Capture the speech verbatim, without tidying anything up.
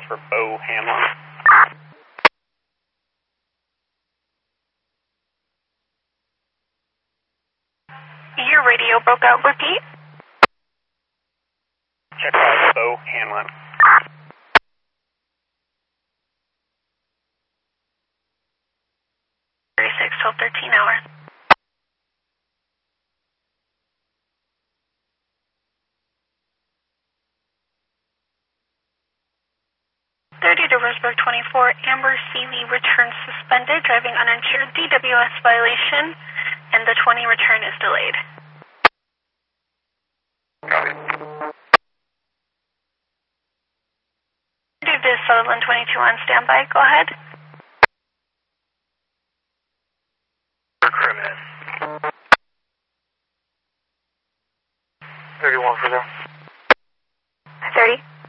for Bo Hanlon. Your radio broke out. Repeat. Check five, Bo Hanlon. thirty-six, twelve, thirteen hours. thirty to Roseburg twenty-four, Amber Seeley return suspended, driving uninsured, D W S violation, and the twenty return is delayed. Copy. Due to Sutherland twenty-two on standby, go ahead. Crewman. thirty-one for them. thirty.